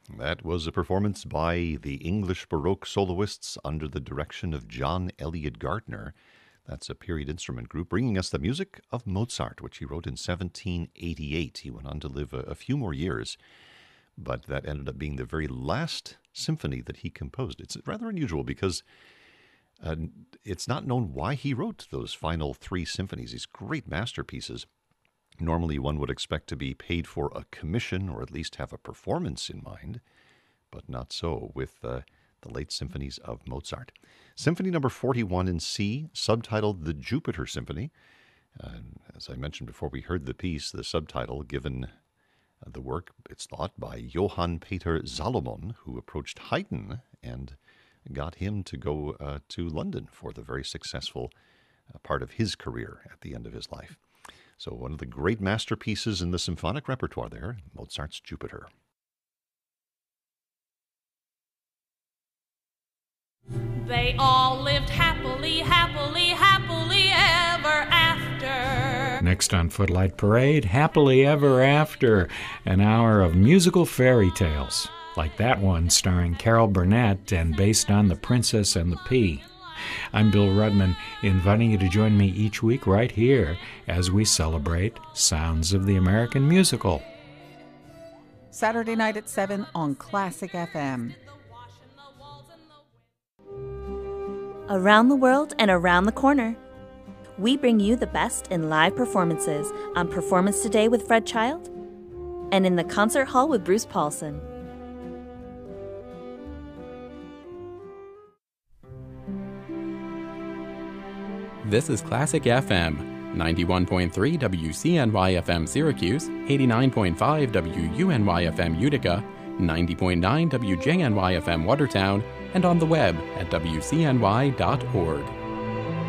That was a performance by the English Baroque soloists under the direction of John Eliot Gardner. That's a period instrument group bringing us the music of Mozart, which he wrote in 1788. He went on to live a few more years, but that ended up being the very last symphony that he composed. It's rather unusual because it's not known why he wrote those final three symphonies, these great masterpieces. Normally one would expect to be paid for a commission or at least have a performance in mind, but not so with the late symphonies of Mozart. Symphony number 41 in C, subtitled The Jupiter Symphony. As I mentioned before we heard the piece, the subtitle given the work, it's thought, by Johann Peter Salomon, who approached Haydn and got him to go to London for the very successful part of his career at the end of his life. So one of the great masterpieces in the symphonic repertoire there, Mozart's Jupiter. They all lived happily, happily, happily ever after. Next on Footlight Parade, Happily Ever After, an hour of musical fairy tales, like that one starring Carol Burnett and based on The Princess and the Pea. I'm Bill Rudman, inviting you to join me each week right here as we celebrate Sounds of the American Musical. Saturday night at 7 on Classic FM. Around the world and around the corner, we bring you the best in live performances on Performance Today with Fred Child and in the Concert Hall with Bruce Paulson. This is Classic FM, 91.3 WCNY-FM Syracuse, 89.5 WUNY-FM Utica, 90.9 WJNY-FM Watertown, and on the web at WCNY.org.